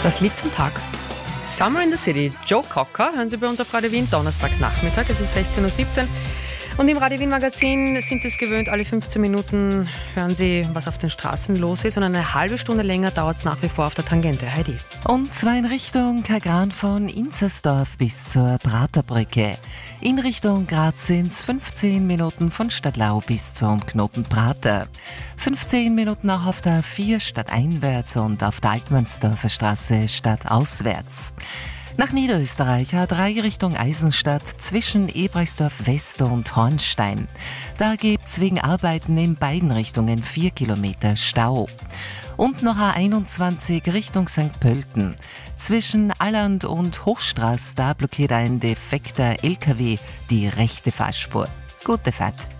Das Lied zum Tag. Summer in the City, Joe Cocker, hören Sie bei uns auf Radio Wien, Donnerstagnachmittag, es ist 16:17 Uhr. Und im Radio Wien Magazin sind Sie es gewöhnt, alle 15 Minuten hören Sie, was auf den Straßen los ist. Und eine halbe Stunde länger dauert es nach wie vor auf der Tangente. Heidi. Und zwar in Richtung Kagran von Inzersdorf bis zur Praterbrücke. In Richtung Graz sind es 15 Minuten von Stadtlau bis zum Knoten Prater. 15 Minuten auch auf der A4 stadteinwärts und auf der Altmannsdorfer Straße stadtauswärts. Nach Niederösterreich A3 Richtung Eisenstadt zwischen Ebrechtsdorf West und Hornstein. Da gibt's wegen Arbeiten in beiden Richtungen 4 Kilometer Stau. Und noch A21 Richtung St. Pölten. Zwischen Alland und Hochstraß, da blockiert ein defekter LKW die rechte Fahrspur. Gute Fahrt.